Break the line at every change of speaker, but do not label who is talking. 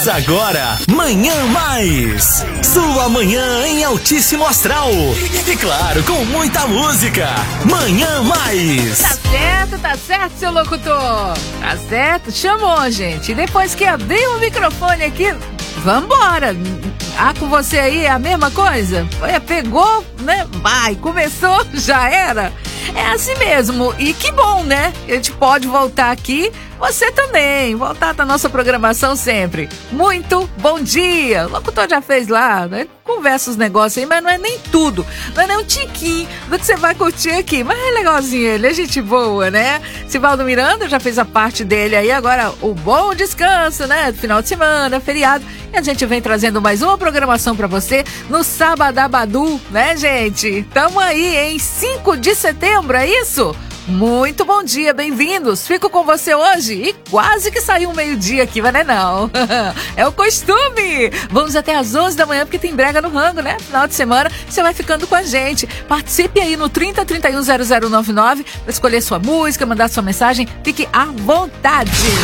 Agora, Manhã Mais. Sua manhã em altíssimo astral. E claro, com muita música. Manhã Mais.
Tá certo, seu locutor. Tá certo, chamou, gente. Depois que abrir o microfone aqui, vambora. Ah, com você aí é a mesma coisa? Pegou, né? Vai, começou, já era. É assim mesmo, e que bom, né? A gente pode voltar aqui, você também, voltar da nossa programação sempre. Muito bom dia! O locutor já fez lá, né? Conversa os negócios aí, mas não é nem tudo, não é nem um tiquinho do que você vai curtir aqui, mas é legalzinho ele, é gente boa, né? Sivaldo Miranda já fez a parte dele aí, agora o bom descanso, né? Final de semana, feriado, e a gente vem trazendo mais uma programação pra você no Sabadabadu, né, gente? Tamo aí em 5 de setembro, é isso? Muito bom dia, bem-vindos. Fico com você hoje e quase que saiu um meio-dia aqui, mas não. É o costume. Vamos até às 11 da manhã porque tem brega no rango, né? Final de semana, você vai ficando com a gente. Participe aí no 30310099 para escolher sua música, mandar sua mensagem. Fique à vontade.